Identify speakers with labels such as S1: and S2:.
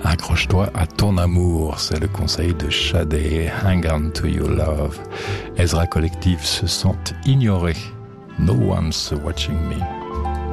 S1: Accroche-toi à ton amour, c'est le conseil de Sade. Hang on to your love. Ezra Collective se sent ignoré. No one's watching me.